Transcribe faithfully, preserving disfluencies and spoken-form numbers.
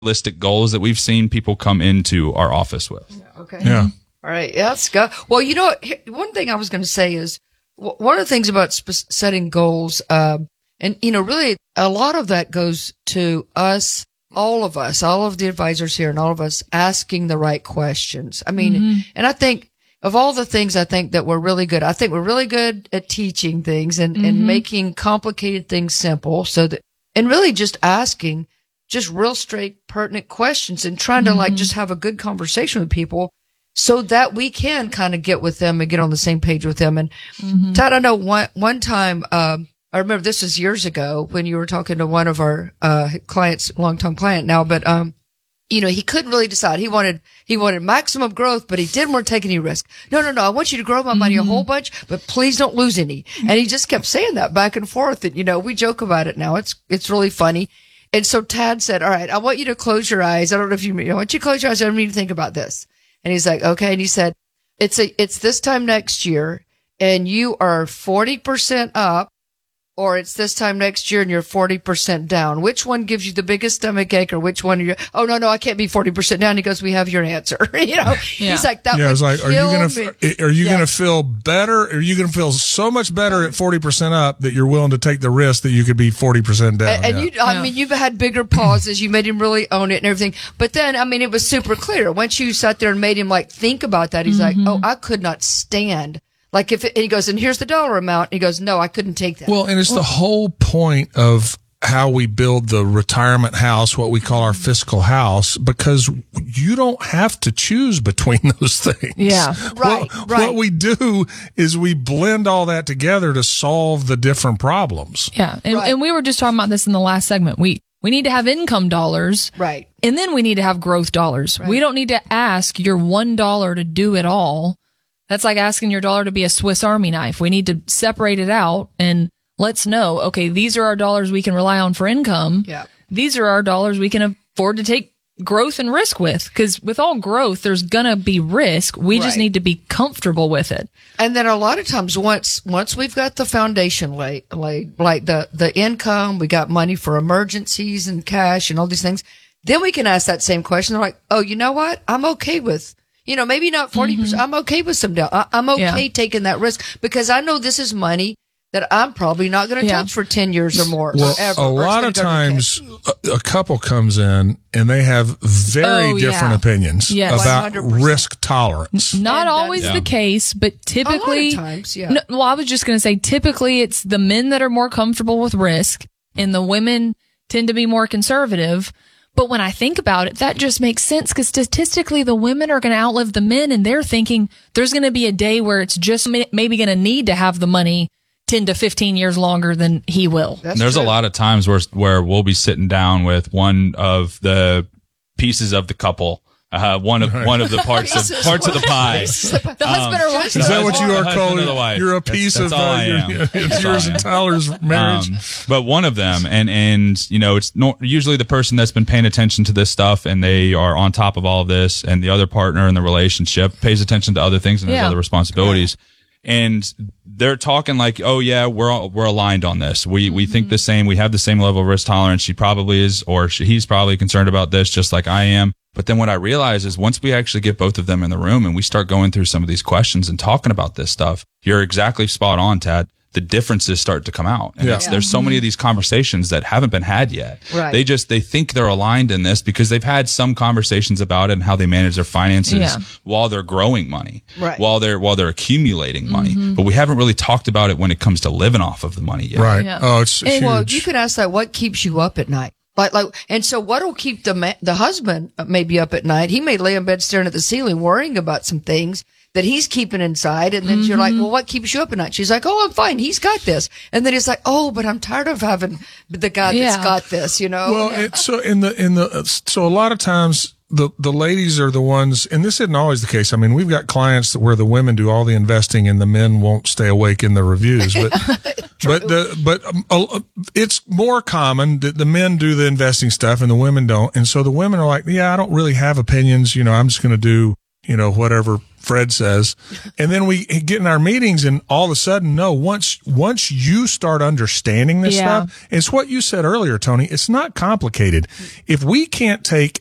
realistic goals that we've seen people come into our office with. Okay. Yeah. All right. Yeah, let's go. Well, you know what? Here- One thing I was going to say is w- one of the things about sp- setting goals, um, and, you know, really a lot of that goes to us, all of us, all of the advisors here and all of us asking the right questions. I mean, Mm-hmm. and I think of all the things I think that we're really good, I think we're really good at teaching things and, Mm-hmm. and making complicated things simple so that, and really just asking just real straight, pertinent questions and trying to like just have a good conversation with people so that we can kind of get with them and get on the same page with them. And Todd, I know one, one time, um, I remember this was years ago when you were talking to one of our, uh, clients, longtime client now, but, um, you know, he couldn't really decide. He wanted, he wanted maximum growth, but he didn't want to take any risk. No, no, no. I want you to grow my money a whole bunch, but please don't lose any. And he just kept saying that back and forth. And, you know, we joke about it now. It's, it's really funny. And so Tad said, all right, I want you to close your eyes. I don't know if you, I want you to close your eyes. I don't need to think about this. And he's like, okay. And he said, it's a, it's this time next year and you are forty percent up, or it's this time next year and you're forty percent down. Which one gives you the biggest stomach ache, or which one are you, oh, no, no, I can't be forty percent down. He goes, we have your answer. you know, Yeah. he's like, that Yeah, would it's like, are you kill gonna me. f- are you Yeah. gonna feel better? Are you gonna feel so much better at forty percent up that you're willing to take the risk that you could be forty percent down? And, and Yeah. you, I Yeah. mean, you've had bigger pauses. You made him really own it and everything. But then, I mean, it was super clear. Once you sat there and made him like think about that, he's Mm-hmm. like, oh, I could not stand. Like if it, and he goes, and here's the dollar amount. And he goes, no, I couldn't take that. Well, and it's the whole point of how we build the retirement house, what we call our fiscal house, because you don't have to choose between those things. Yeah. Right, What, right. what we do is we blend all that together to solve the different problems. Yeah. And, Right. and we were just talking about this in the last segment. We, we need to have income dollars. right. And then we need to have growth dollars. We don't need to ask your one dollar to do it all. That's like asking your dollar to be a Swiss Army knife. We need to separate it out and let's know, okay, these are our dollars we can rely on for income. Yeah. These are our dollars we can afford to take growth and risk with. Because with all growth, there's going to be risk. We just Right. need to be comfortable with it. And then a lot of times once, once we've got the foundation laid, laid, like the, the income, we got money for emergencies and cash and all these things, then we can ask that same question. They're like, oh, you know what? I'm okay with, you know, maybe not forty percent. I'm okay with some down. I, I'm okay Yeah. taking that risk because I know this is money that I'm probably not going to Yeah. touch for ten years or more. Well, or ever, a or it's lot gonna of go to the times a, a couple comes in and they have very Oh, different yeah. opinions Yes. about one hundred percent. risk tolerance. Not And always that's- the case, but typically, times, yeah. No, well, I was just going to say, typically it's the men that are more comfortable with risk and the women tend to be more conservative. But when I think about it, that just makes sense because statistically the women are going to outlive the men and they're thinking there's going to be a day where it's just ma- maybe going to need to have the money ten to fifteen years longer than he will. That's There's true. a lot of times where where we'll be sitting down with one of the pieces of the couple, uh, one of one of the parts of parts of the pie. The husband or wife. Is that what you are Husband called? or the wife. You're a That's- piece that's of all uh, I your, am. it's That's all yours I and am. Tyler's marriage. Um, but one of them, and and you know, it's no, usually the person that's been paying attention to this stuff, and they are on top of all of this, and the other partner in the relationship pays attention to other things and has Yeah. other responsibilities, and they're talking like, oh yeah, we're all, we're aligned on this. We we think the same. We have the same level of risk tolerance. She probably is, or she, he's probably concerned about this, just like I am. But then what I realize is once we actually get both of them in the room and we start going through some of these questions and talking about this stuff, you're exactly spot on, Tad. The differences start to come out. And Yeah. it's, there's so many of these conversations that haven't been had yet. Right. They just, they think they're aligned in this because they've had some conversations about it and how they manage their finances Yeah. while they're growing money, Right. while they're, while they're accumulating money. But we haven't really talked about it when it comes to living off of the money yet. Right. Yeah. Oh, it's And huge. well, you could ask that. What keeps you up at night? Like, like, and so what'll keep the ma- the husband maybe up at night? He may lay in bed staring at the ceiling, worrying about some things that he's keeping inside. And then you're like, well, what keeps you up at night? She's like, oh, I'm fine. He's got this. And then he's like, oh, but I'm tired of having the guy that's Yeah. got this, you know? Well, it's so in the in the so a lot of times the the ladies are the ones, and this isn't always the case. I mean, we've got clients that where the women do all the investing and the men won't stay awake in the reviews, but but the but um, uh, it's more common that the men do the investing stuff and the women don't, and so the women are like, yeah, I don't really have opinions. You know, I'm just going to do you know, whatever Fred says. And then we get in our meetings and all of a sudden, no, once, once you start understanding this Yeah. stuff, it's what you said earlier, Tony. It's not complicated. If we can't take